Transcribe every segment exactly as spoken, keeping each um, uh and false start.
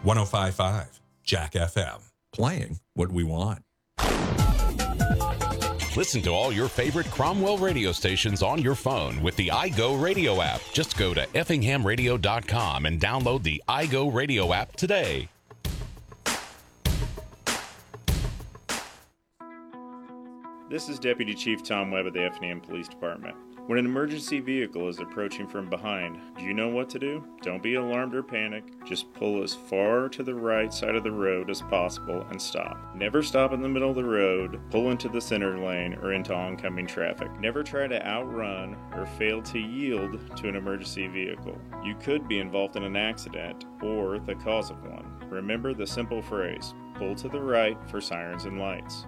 one oh five point five Jack F M. Playing what we want. Listen to all your favorite Cromwell radio stations on your phone with the iGo Radio app. Just go to effingham radio dot com and download the iGo Radio app today. This is Deputy Chief Tom Webb of the Effingham Police Department. When an emergency vehicle is approaching from behind, do you know what to do? Don't be alarmed or panic. Just pull as far to the right side of the road as possible and stop. Never stop in the middle of the road, pull into the center lane, or into oncoming traffic. Never try to outrun or fail to yield to an emergency vehicle. You could be involved in an accident or the cause of one. Remember the simple phrase, pull to the right for sirens and lights.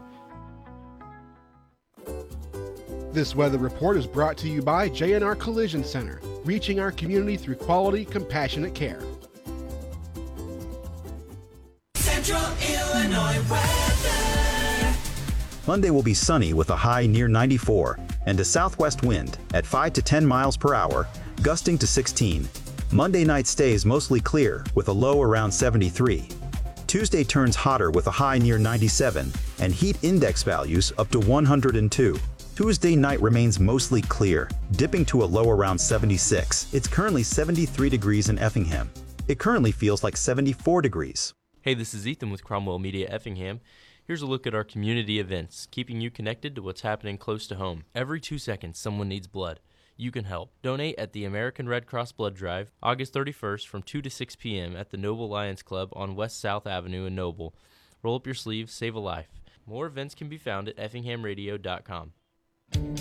This weather report is brought to you by J and R Collision Center, reaching our community through quality, compassionate care. Central Illinois weather. Monday will be sunny with a high near ninety-four and a southwest wind at five to ten miles per hour, gusting to sixteen. Monday night stays mostly clear with a low around seventy-three. Tuesday turns hotter with a high near ninety-seven and heat index values up to one hundred two. Tuesday night remains mostly clear, dipping to a low around seventy-six. It's currently seventy-three degrees in Effingham. It currently feels like seventy-four degrees. Hey, this is Ethan with Cromwell Media Effingham. Here's a look at our community events, keeping you connected to what's happening close to home. Every two seconds, someone needs blood. You can help. Donate at the American Red Cross Blood Drive, August thirty-first from two to six p.m. at the Noble Lions Club on West South Avenue in Noble. Roll up your sleeves, save a life. More events can be found at effingham radio dot com.